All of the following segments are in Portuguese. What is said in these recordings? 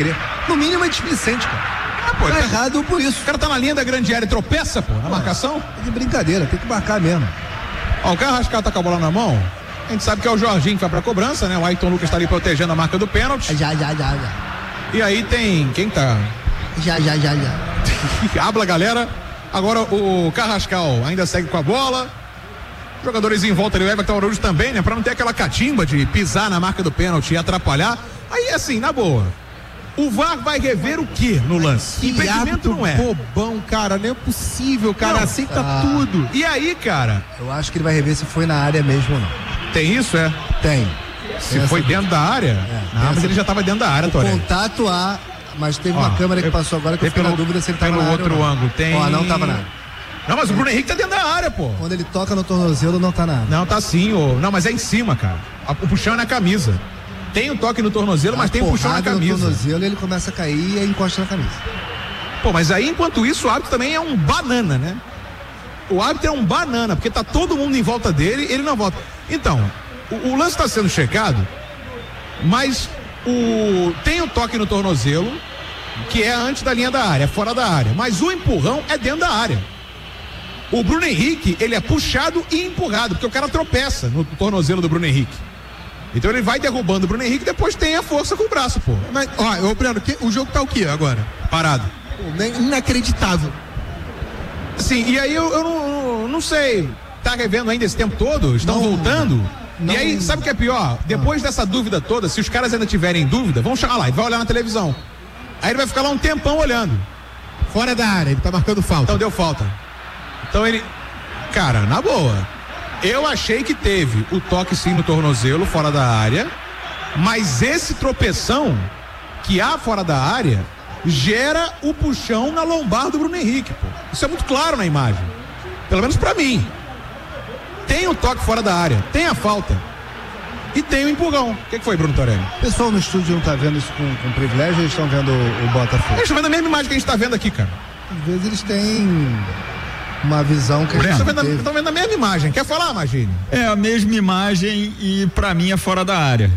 No mínimo é displicente, cara. Tá errado por isso. O cara tá na linha da grande área e tropeça, pô, na marcação. É de brincadeira, tem que marcar mesmo. Ó, o Carrascal tá com a bola na mão. A gente sabe que é o Jorginho que vai pra cobrança, né? O Ayrton Lucas tá ali protegendo a marca do pênalti. Já. E aí tem. Quem tá? Já. Habla, galera. Agora o Carrascal ainda segue com a bola. Jogadores em volta, ele leva até o Araújo também, né? Pra não ter aquela catimba de pisar na marca do pênalti e atrapalhar. Aí, assim, na boa. O VAR vai rever o que no lance? Impedimento não é. Bobão, cara, não é possível, cara, não, aceita tudo. E aí, cara? Eu acho que ele vai rever se foi na área mesmo ou não. Tem isso, é? Tem. Se foi dentro da área? Mas ele já tava dentro da área, Torelli. Contato mas teve uma câmera que passou agora que eu fiquei na dúvida se ele tava na área. Pelo outro ângulo, tem. Não tava na área. Não, mas o Bruno Henrique tá dentro da área, pô. Quando ele toca no tornozelo, não tá na área. Não, tá sim, Não, mas é em cima, cara. O puxão é na camisa. Tem o toque no tornozelo, mas tem o puxão na camisa. No tornozelo, ele começa a cair e aí encosta na camisa. Pô, mas aí, enquanto isso, o árbitro também é um banana, né? O árbitro é um banana, porque tá todo mundo em volta dele, ele não volta. Então, o lance tá sendo checado, mas tem o toque no tornozelo, que é antes da linha da área, fora da área. Mas o empurrão é dentro da área. O Bruno Henrique, ele é puxado e empurrado, porque o cara tropeça no tornozelo do Bruno Henrique. Então ele vai derrubando o Bruno Henrique e depois tem a força com o braço, pô. Mas, Breno, o jogo tá o quê agora? Parado. Inacreditável. Sim, e aí eu não sei. Tá revendo ainda esse tempo todo? Estão voltando? E aí, sabe o que é pior? Depois dessa dúvida toda, se os caras ainda tiverem dúvida, vão chamar lá e vai olhar na televisão. Aí ele vai ficar lá um tempão olhando. Fora da área, ele tá marcando falta. Então deu falta. Então ele. Cara, na boa. Eu achei que teve o toque sim no tornozelo, fora da área, mas esse tropeção que há fora da área gera o puxão na lombar do Bruno Henrique, pô. Isso é muito claro na imagem. Pelo menos pra mim. Tem o toque fora da área, tem a falta e tem o empurrão. O que foi, Bruno Torelli? O pessoal no estúdio não tá vendo isso com privilégio, eles estão vendo o Botafogo? Eles estão vendo a mesma imagem que a gente tá vendo aqui, cara. Às vezes eles têm uma visão que a gente estão vendo a mesma imagem. Quer falar, Magini? É a mesma imagem e pra mim é fora da área.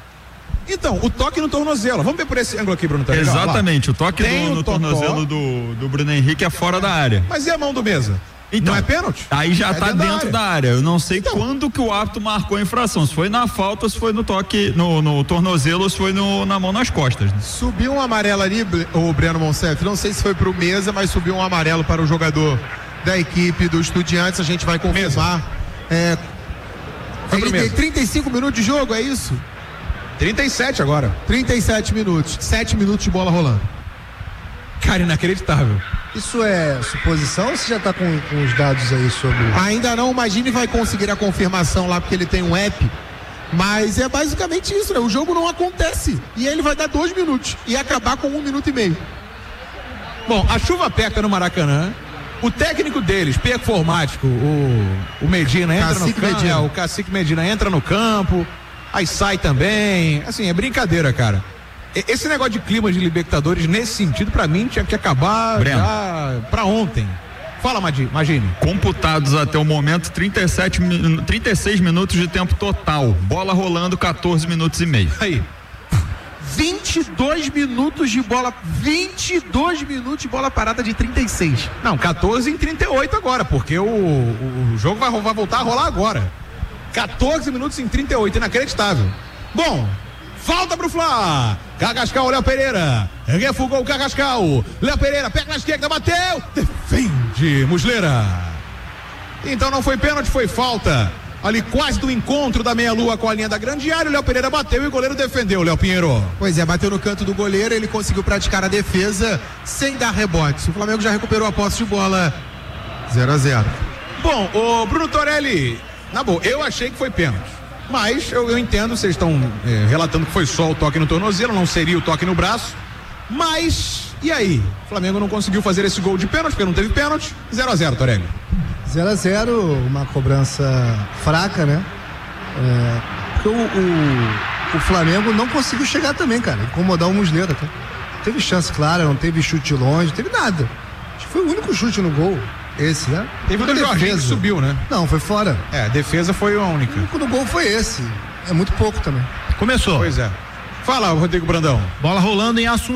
Então, o toque no tornozelo. Vamos ver por esse ângulo aqui, Bruno. Tá exatamente, o toque no tornozelo do Bruno Henrique é fora da área. Mas e a mão do Mesa? Então, não é pênalti? Aí já tá dentro da área. Eu não sei quando que o árbitro marcou a infração. Se foi na falta, se foi no toque no tornozelo ou se foi na mão nas costas. Né? Subiu um amarelo ali, o Breno Monsef. Não sei se foi pro Mesa, mas subiu um amarelo para o jogador da equipe do Estudiantes. A gente vai confirmar. Ele tem 35 minutos de jogo, é isso? 37 agora. 37 minutos. 7 minutos de bola rolando. Cara, inacreditável. Isso é suposição ou você já tá com os dados aí sobre... Ainda não, o Magini vai conseguir a confirmação lá porque ele tem um app, mas é basicamente isso, né? O jogo não acontece e ele vai dar 2 minutos e acabar com 1 minuto e meio. Bom, a chuva aperta no Maracanã, o técnico deles, performático, o Medina entra no campo, o Cacique Medina entra no campo, aí sai também, assim, é brincadeira, cara. Esse negócio de clima de Libertadores, nesse sentido, pra mim, tinha que acabar já pra ontem. Fala, Magini. Computados até o momento, 36 minutos de tempo total. Bola rolando, 14 minutos e meio. Aí. 22 minutos de bola. 22 minutos de bola parada de 36. Não, 14 em 38 agora, porque o jogo vai voltar a rolar agora. 14 minutos em 38, inacreditável. Bom, falta pro Fla. Carrascal, Léo Pereira. Refugou o Carrascal. Léo Pereira, pega na esquerda, bateu. Defende, Muslera. Então não foi pênalti, foi falta. Ali quase do encontro da meia-lua com a linha da grande área. O Léo Pereira bateu e o goleiro defendeu, Léo Pinheiro. Pois é, bateu no canto do goleiro. Ele conseguiu praticar a defesa sem dar rebotes. O Flamengo já recuperou a posse de bola. 0-0. Bom, o Bruno Torelli, na boa, eu achei que foi pênalti. Mas eu entendo, vocês estão relatando que foi só o toque no tornozelo, não seria o toque no braço. Mas, e aí? O Flamengo não conseguiu fazer esse gol de pênalti, porque não teve pênalti. 0-0, Torelli. 0-0, uma cobrança fraca, né? Porque o Flamengo não conseguiu chegar também, cara. Incomodar o Muslera, tá? Não teve chance clara, não teve chute longe, não teve nada. Acho que foi o único chute no gol. Esse, né? Teve o do Jorginho que subiu, né? Não, foi fora. A defesa foi a única. O único do gol foi esse. É muito pouco também. Começou. Pois é. Fala, Rodrigo Brandão. Bola rolando em Assunção.